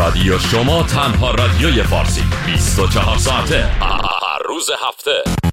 رادیو شما، تنها رادیوی فارسی 24 ساعته هر روز هفته.